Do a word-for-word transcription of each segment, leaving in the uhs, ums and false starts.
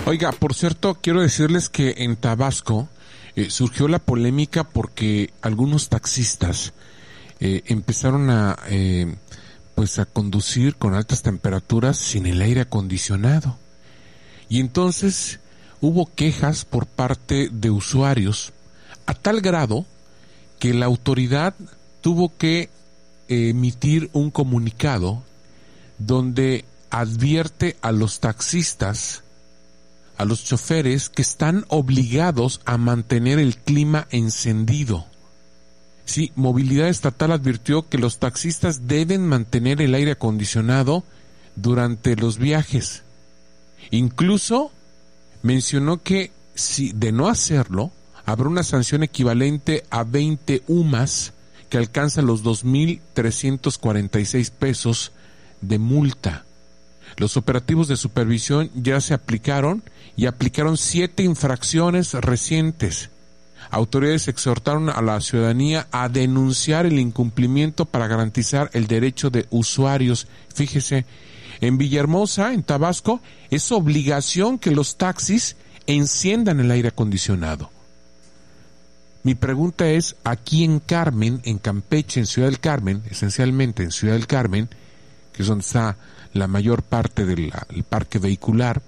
Oiga, por cierto, quiero decirles que en Tabasco eh, surgió la polémica porque algunos taxistas eh, empezaron a eh, pues a conducir con altas temperaturas sin el aire acondicionado. Y entonces hubo quejas por parte de usuarios a tal grado que la autoridad tuvo que eh, emitir un comunicado donde advierte a los taxistas, a los choferes, que están obligados a mantener el clima encendido. Sí, Movilidad Estatal advirtió que los taxistas deben mantener el aire acondicionado durante los viajes. Incluso mencionó que si de no hacerlo, habrá una sanción equivalente a veinte U M A S, que alcanza los dos mil trescientos cuarenta y seis pesos de multa. Los operativos de supervisión ya se aplicaron y aplicaron siete infracciones recientes. Autoridades exhortaron a la ciudadanía a denunciar el incumplimiento para garantizar el derecho de usuarios. Fíjese, en Villahermosa, en Tabasco, es obligación que los taxis enciendan el aire acondicionado. Mi pregunta es, aquí en Carmen, en Campeche, en Ciudad del Carmen, esencialmente en Ciudad del Carmen, que es donde está la mayor parte del el parque vehicular,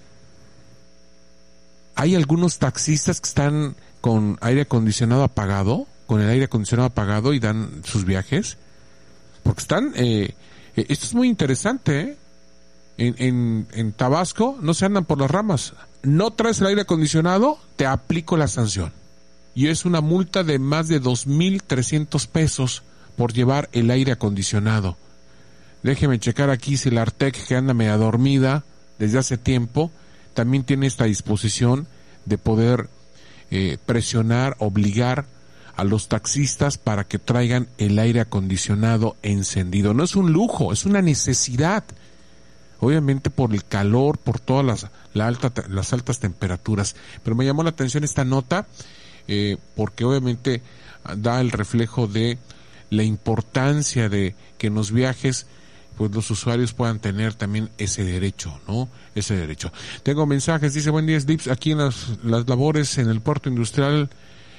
hay algunos taxistas que están con aire acondicionado apagado, con el aire acondicionado apagado y dan sus viajes, porque están, eh, esto es muy interesante, ¿eh? En, en, en Tabasco no se andan por las ramas. No traes el aire acondicionado, te aplico la sanción. Y es una multa de más de dos mil trescientos pesos por llevar el aire acondicionado. Déjeme checar aquí si la Artec, que anda media dormida desde hace tiempo, también tiene esta disposición de poder eh, presionar, obligar a los taxistas para que traigan el aire acondicionado encendido. No es un lujo, es una necesidad. Obviamente por el calor, por todas las, la alta, las altas temperaturas. Pero me llamó la atención esta nota eh, porque obviamente da el reflejo de la importancia de que en los viajes pues los usuarios puedan tener también ese derecho, ¿no? Ese derecho. Tengo mensajes, dice, buen día, Slips, aquí en las, las labores en el puerto industrial,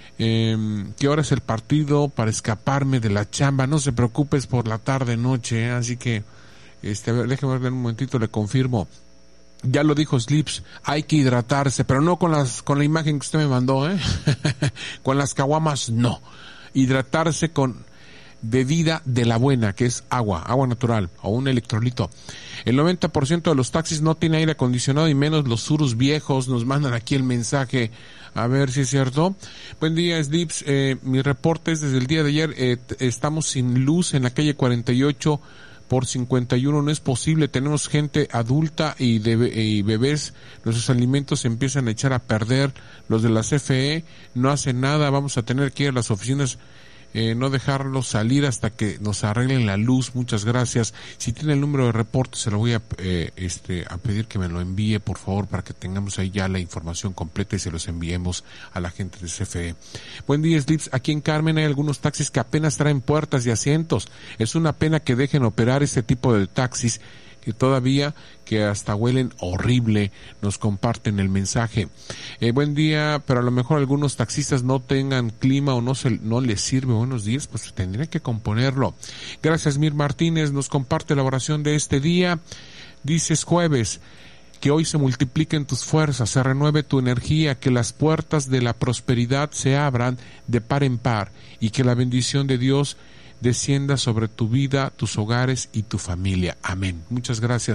eh, ¿qué hora es el partido para escaparme de la chamba? No se preocupes por la tarde, noche, ¿eh? Así que, este, a ver, déjeme ver un momentito, le confirmo. Ya lo dijo Slips, hay que hidratarse, pero no con las, con la imagen que usted me mandó, ¿eh? Con las caguamas, no. Hidratarse con bebida de la buena, que es agua, agua natural o un electrolito. El noventa por ciento de los taxis no tiene aire acondicionado y menos los Urus viejos. Nos mandan aquí el mensaje, a ver si es cierto. Buen día, Slips, eh, mi reporte es desde el día de ayer, eh, estamos sin luz en la calle cuarenta y ocho por cincuenta y uno, no es posible, tenemos gente adulta y, de, y bebés, nuestros alimentos se empiezan a echar a perder, los de la C F E no hacen nada, vamos a tener que ir a las oficinas, Eh, no dejarlos salir hasta que nos arreglen la luz. Muchas gracias. Si tiene el número de reporte, se lo voy a, eh, este, a pedir que me lo envíe, por favor, para que tengamos ahí ya la información completa y se los enviemos a la gente de C F E. Buen día, Slips. Aquí en Carmen hay algunos taxis que apenas traen puertas y asientos. Es una pena que dejen operar este tipo de taxis que todavía, que hasta huelen horrible, nos comparten el mensaje. Eh, buen día, pero a lo mejor algunos taxistas no tengan clima o no se, no les sirve. Buenos días, pues tendría que componerlo. Gracias, Mir Martínez, nos comparte la oración de este día. Dices jueves, que hoy se multipliquen tus fuerzas, se renueve tu energía, que las puertas de la prosperidad se abran de par en par y que la bendición de Dios descienda sobre tu vida, tus hogares y tu familia. Amén. Muchas gracias.